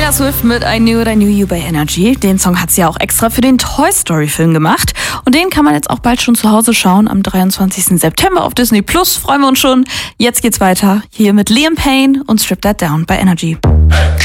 Taylor Swift mit I Knew It, I Knew You bei Energy. Den Song hat sie ja auch extra für den Toy Story Film gemacht. Und den kann man jetzt auch bald schon zu Hause schauen. Am 23. September auf Disney Plus. Freuen wir uns schon. Jetzt geht's weiter hier mit Liam Payne und Strip That Down bei Energy. Hey.